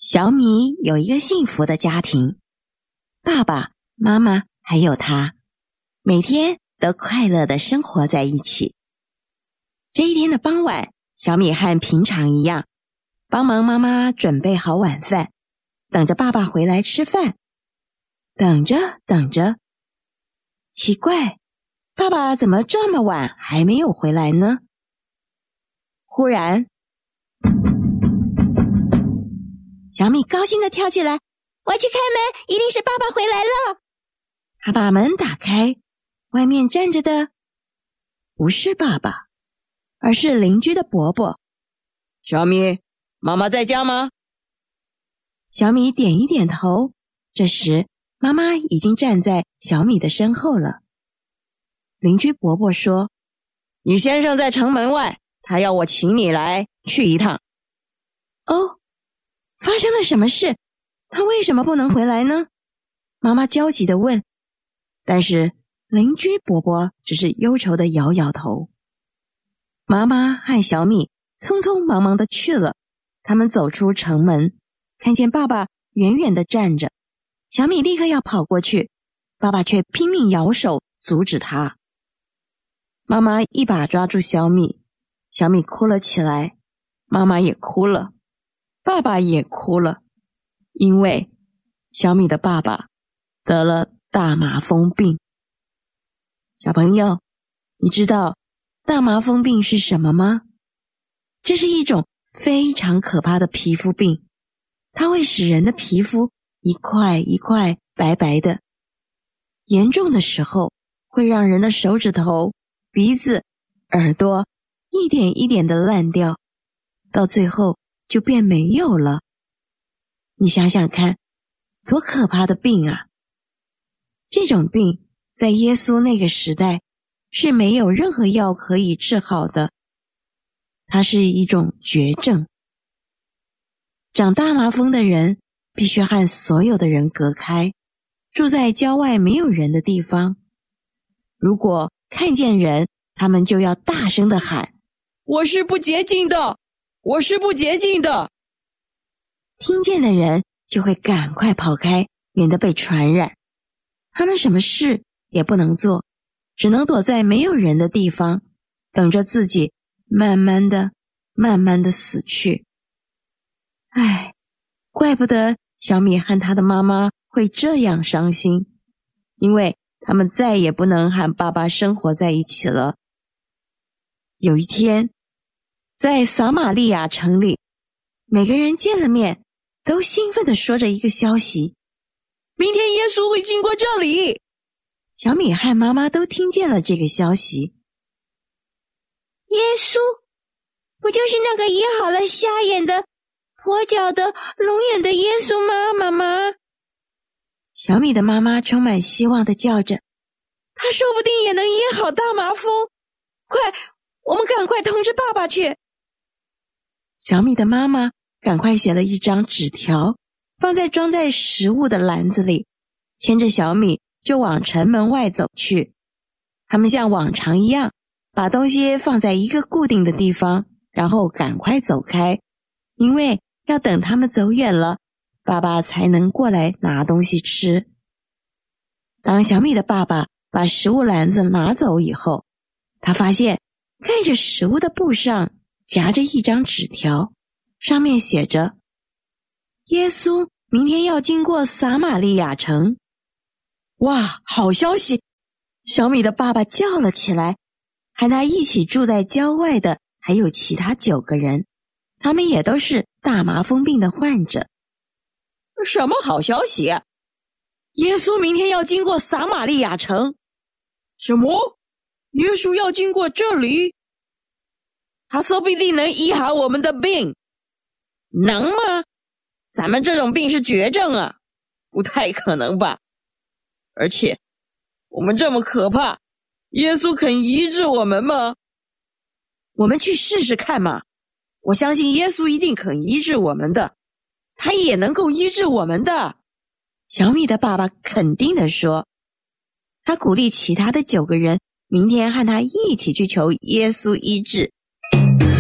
小米有一个幸福的家庭，爸爸妈妈还有他，每天都快乐地生活在一起。这一天的傍晚，小米和平常一样，帮忙妈妈准备好晚饭，等着爸爸回来吃饭。等着，奇怪，爸爸怎么这么晚还没有回来呢？忽然，小米高兴地跳起来，我去开门，一定是爸爸回来了。他把门打开，外面站着的不是爸爸，而是邻居的伯伯。 小米，妈妈在家吗？ 小米点一点头，这时妈妈已经站在小米的身后了。邻居伯伯说， 你先生在城门外，他要我请你来去一趟。 哦，发生了什么事？他为什么不能回来呢？妈妈焦急地问。但是邻居伯伯只是忧愁地摇摇头。妈妈和小米匆匆忙忙地去了。他们走出城门，看见爸爸远远地站着。小米立刻要跑过去，爸爸却拼命摇手阻止他。妈妈一把抓住小米，小米哭了起来，妈妈也哭了，爸爸也哭了，因为小米的爸爸得了大麻风病。小朋友，你知道大麻风病是什么吗？这是一种非常可怕的皮肤病，它会使人的皮肤一块一块白白的，严重的时候会让人的手指头、鼻子、耳朵一点一点的烂掉，到最后就变没有了。你想想看，多可怕的病啊！这种病在耶稣那个时代是没有任何药可以治好的，它是一种绝症。长大麻风的人必须和所有的人隔开，住在郊外没有人的地方。如果看见人，他们就要大声地喊， 我是不洁净的，我是不洁净的。 听见的人就会赶快跑开，免得被传染。他们什么事也不能做，只能躲在没有人的地方，等着自己慢慢的死去。唉，怪不得小米和他的妈妈会这样伤心，因为他们再也不能和爸爸生活在一起了。有一天，在撒玛利亚城里，每个人见了面都兴奋地说着一个消息， 明天耶稣会经过这里。 小米和妈妈都听见了这个消息。 耶稣不就是那个医好了瞎眼的、跛脚的、聋眼的耶稣吗？妈妈， 小米的妈妈充满希望地叫着， 他说不定也能医好大麻风，快，我们赶快通知爸爸去。 小米的妈妈赶快写了一张纸条，放在装载食物的篮子里，牵着小米就往城门外走去。他们像往常一样，把东西放在一个固定的地方，然后赶快走开，因为要等他们走远了，爸爸才能过来拿东西吃。当小米的爸爸把食物篮子拿走以后，他发现盖着食物的布上夹着一张纸条，上面写着，耶稣明天要经过撒玛利亚城。哇，好消息！小米的爸爸叫了起来，和他一起住在郊外的还有其他9个人，他们也都是大麻风病的患者。 什么好消息？ 耶稣明天要经过撒玛利亚城。 什么？耶稣要经过这里？ 他说不定能医好我们的病。 能吗？咱们这种病是绝症啊，不太可能吧。而且我们这么可怕，耶稣肯医治我们吗？ 我们去试试看嘛，我相信耶稣一定肯医治我们的，他也能够医治我们的。小米的爸爸肯定地说。他鼓励其他的9个人明天和他一起去求耶稣医治。